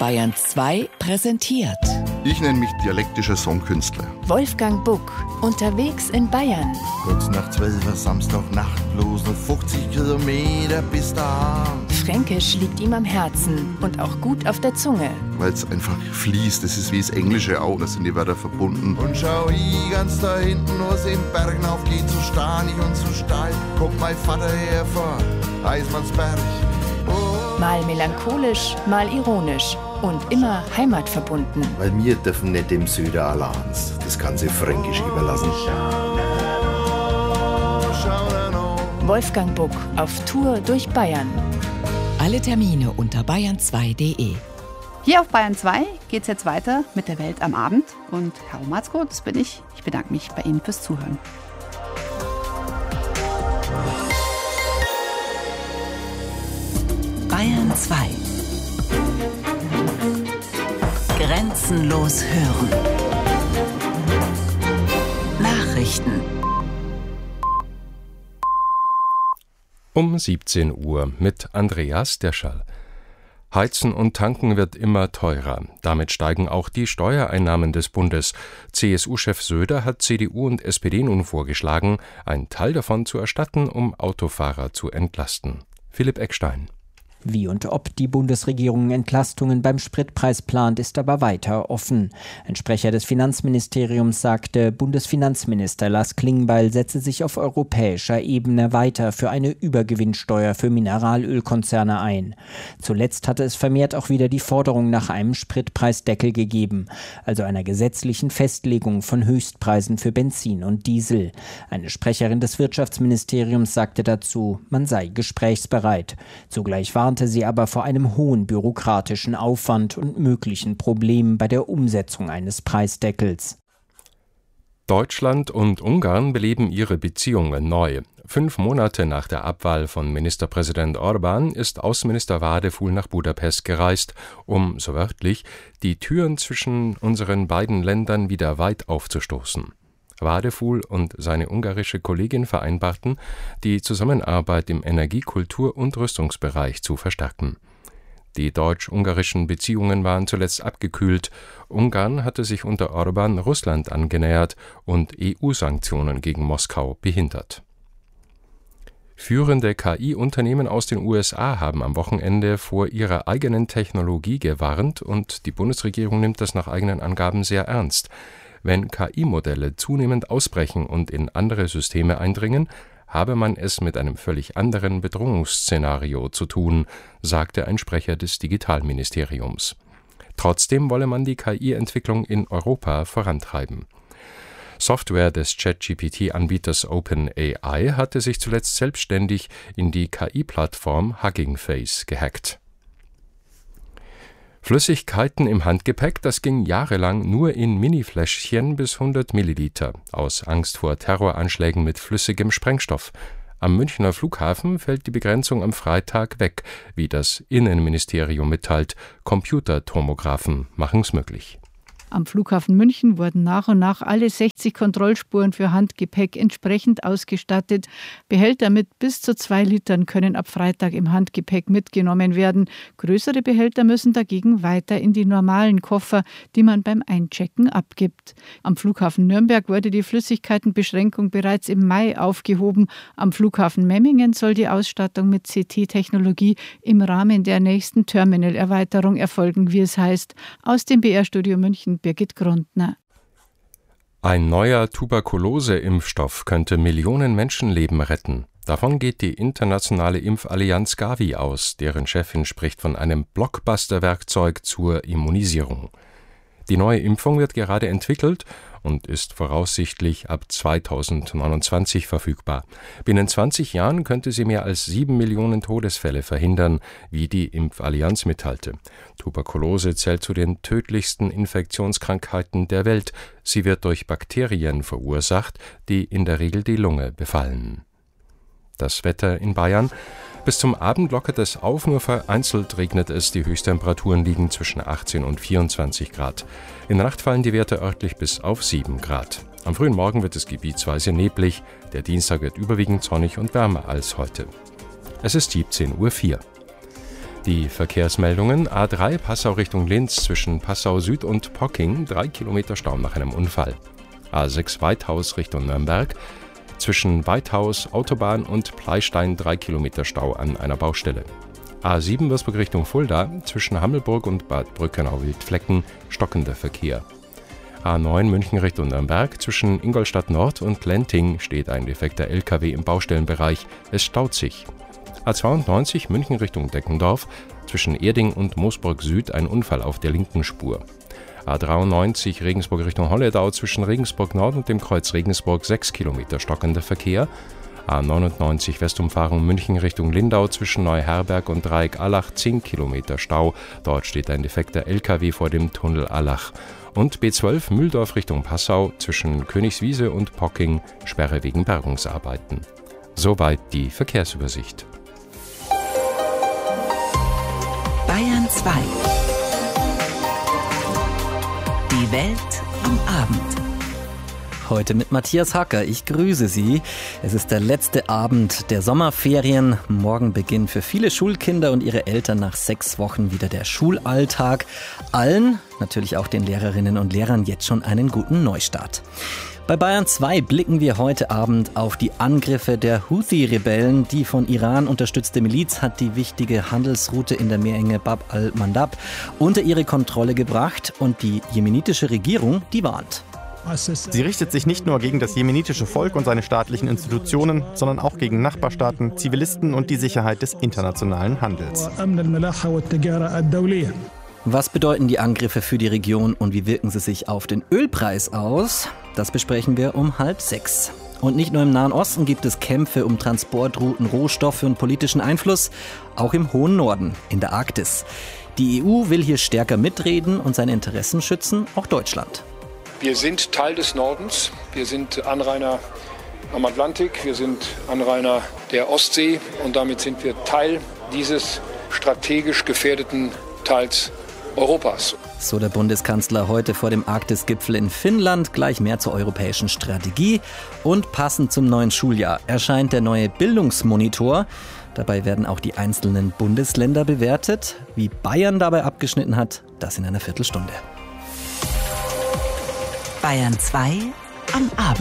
Bayern 2 präsentiert. Ich nenne mich dialektischer Songkünstler. Wolfgang Buck, unterwegs in Bayern. Kurz nach 12 Uhr Samstagnacht, bloß noch 50 Kilometer bis daheim. Fränkisch liegt ihm am Herzen und auch gut auf der Zunge. Weil es einfach fließt, das ist wie das Englische auch, da sind die Wörter verbunden. Und schau ich ganz da hinten, wo es im Bergen aufgeht, so stahnig und so steil, kommt mein Vater her vor Eismannsberg. Oh. Mal melancholisch, mal ironisch und immer heimatverbunden. Weil wir dürfen nicht dem Süder allein das ganze Fränkisch überlassen. Wolfgang Buck auf Tour durch Bayern. Alle Termine unter bayern2.de. Hier auf Bayern 2 geht es jetzt weiter mit der Welt am Abend. Und Herr Matzko, das bin ich. Ich bedanke mich bei Ihnen fürs Zuhören. Bayern 2. Grenzenlos hören. Nachrichten. Um 17 Uhr mit Andreas Descherl. Heizen und Tanken wird immer teurer. Damit steigen auch die Steuereinnahmen des Bundes. CSU-Chef Söder hat CDU und SPD nun vorgeschlagen, einen Teil davon zu erstatten, um Autofahrer zu entlasten. Philipp Eckstein. Wie und ob die Bundesregierung Entlastungen beim Spritpreis plant, ist aber weiter offen. Ein Sprecher des Finanzministeriums sagte, Bundesfinanzminister Lars Klingbeil setze sich auf europäischer Ebene weiter für eine Übergewinnsteuer für Mineralölkonzerne ein. Zuletzt hatte es vermehrt auch wieder die Forderung nach einem Spritpreisdeckel gegeben, also einer gesetzlichen Festlegung von Höchstpreisen für Benzin und Diesel. Eine Sprecherin des Wirtschaftsministeriums sagte dazu, man sei gesprächsbereit. Zugleich warnte sie aber vor einem hohen bürokratischen Aufwand und möglichen Problemen bei der Umsetzung eines Preisdeckels. Deutschland und Ungarn beleben ihre Beziehungen neu. 5 Monate nach der Abwahl von Ministerpräsident Orbán ist Außenminister Várhelyi nach Budapest gereist, um, so wörtlich, die Türen zwischen unseren beiden Ländern wieder weit aufzustoßen. Várhelyi und seine ungarische Kollegin vereinbarten, die Zusammenarbeit im Energie-, Kultur- und Rüstungsbereich zu verstärken. Die deutsch-ungarischen Beziehungen waren zuletzt abgekühlt. Ungarn hatte sich unter Orbán Russland angenähert und EU-Sanktionen gegen Moskau behindert. Führende KI-Unternehmen aus den USA haben am Wochenende vor ihrer eigenen Technologie gewarnt und die Bundesregierung nimmt das nach eigenen Angaben sehr ernst. Wenn KI-Modelle zunehmend ausbrechen und in andere Systeme eindringen, habe man es mit einem völlig anderen Bedrohungsszenario zu tun, sagte ein Sprecher des Digitalministeriums. Trotzdem wolle man die KI-Entwicklung in Europa vorantreiben. Software des ChatGPT-Anbieters OpenAI hatte sich zuletzt selbstständig in die KI-Plattform Hugging Face gehackt. Flüssigkeiten im Handgepäck, das ging jahrelang nur in Minifläschchen bis 100 Milliliter, aus Angst vor Terroranschlägen mit flüssigem Sprengstoff. Am Münchner Flughafen fällt die Begrenzung am Freitag weg, wie das Innenministerium mitteilt. Computertomographen machen's möglich. Am Flughafen München wurden nach und nach alle 60 Kontrollspuren für Handgepäck entsprechend ausgestattet. Behälter mit bis zu 2 Litern können ab Freitag im Handgepäck mitgenommen werden. Größere Behälter müssen dagegen weiter in die normalen Koffer, die man beim Einchecken abgibt. Am Flughafen Nürnberg wurde die Flüssigkeitenbeschränkung bereits im Mai aufgehoben. Am Flughafen Memmingen soll die Ausstattung mit CT-Technologie im Rahmen der nächsten Terminalerweiterung erfolgen, wie es heißt. Aus dem BR-Studio München Birgit Grundner. Ein neuer Tuberkulose-Impfstoff könnte Millionen Menschenleben retten. Davon geht die internationale Impfallianz Gavi aus, deren Chefin spricht von einem Blockbuster-Werkzeug zur Immunisierung. Die neue Impfung wird gerade entwickelt und ist voraussichtlich ab 2029 verfügbar. Binnen 20 Jahren könnte sie mehr als 7 Millionen Todesfälle verhindern, wie die Impfallianz mitteilte. Tuberkulose zählt zu den tödlichsten Infektionskrankheiten der Welt. Sie wird durch Bakterien verursacht, die in der Regel die Lunge befallen. Das Wetter in Bayern. Bis zum Abend lockert es auf, nur vereinzelt regnet es. Die Höchsttemperaturen liegen zwischen 18 und 24 Grad. In der Nacht fallen die Werte örtlich bis auf 7 Grad. Am frühen Morgen wird es gebietsweise neblig. Der Dienstag wird überwiegend sonnig und wärmer als heute. Es ist 17:04 Uhr. Die Verkehrsmeldungen: A3 Passau Richtung Linz zwischen Passau Süd und Pocking, 3 Kilometer Stau nach einem Unfall. A6 Weithaus Richtung Nürnberg zwischen Weithaus, Autobahn und Pleistein, 3 Kilometer Stau an einer Baustelle. A7 Würzburg Richtung Fulda zwischen Hammelburg und Bad Brückenau-Wildflecken, stockender Verkehr. A9 München Richtung Nürnberg zwischen Ingolstadt Nord und Lenting steht ein defekter LKW im Baustellenbereich, es staut sich. A92 München Richtung Deckendorf zwischen Erding und Moosburg Süd ein Unfall auf der linken Spur. A93 Regensburg Richtung Holledau zwischen Regensburg Nord und dem Kreuz Regensburg, 6 Kilometer stockender Verkehr. A99 Westumfahrung München Richtung Lindau zwischen Neuherberg und Dreieck Allach, 10 Kilometer Stau. Dort steht ein defekter LKW vor dem Tunnel Allach. Und B12 Mühldorf Richtung Passau zwischen Königswiese und Pocking, Sperre wegen Bergungsarbeiten. Soweit die Verkehrsübersicht. Bayern 2. Die Welt am Abend. Heute mit Matthias Hacker. Ich grüße Sie. Es ist der letzte Abend der Sommerferien. Morgen beginnt für viele Schulkinder und ihre Eltern nach 6 Wochen wieder der Schulalltag. Allen, natürlich auch den Lehrerinnen und Lehrern, jetzt schon einen guten Neustart. Bei Bayern 2 blicken wir heute Abend auf die Angriffe der Houthi-Rebellen. Die von Iran unterstützte Miliz hat die wichtige Handelsroute in der Meerenge Bab al-Mandab unter ihre Kontrolle gebracht und die jemenitische Regierung, die warnt. Sie richtet sich nicht nur gegen das jemenitische Volk und seine staatlichen Institutionen, sondern auch gegen Nachbarstaaten, Zivilisten und die Sicherheit des internationalen Handels. Was bedeuten die Angriffe für die Region und wie wirken sie sich auf den Ölpreis aus? Das besprechen wir um 5:30. Und nicht nur im Nahen Osten gibt es Kämpfe um Transportrouten, Rohstoffe und politischen Einfluss, auch im hohen Norden, in der Arktis. Die EU will hier stärker mitreden und seine Interessen schützen, auch Deutschland. Wir sind Teil des Nordens, wir sind Anrainer am Atlantik, wir sind Anrainer der Ostsee und damit sind wir Teil dieses strategisch gefährdeten Teils Europas. So der Bundeskanzler heute vor dem Arktis-Gipfel in Finnland. Gleich mehr zur europäischen Strategie. Und passend zum neuen Schuljahr erscheint der neue Bildungsmonitor. Dabei werden auch die einzelnen Bundesländer bewertet. Wie Bayern dabei abgeschnitten hat, das in einer Viertelstunde. Bayern 2 am Abend.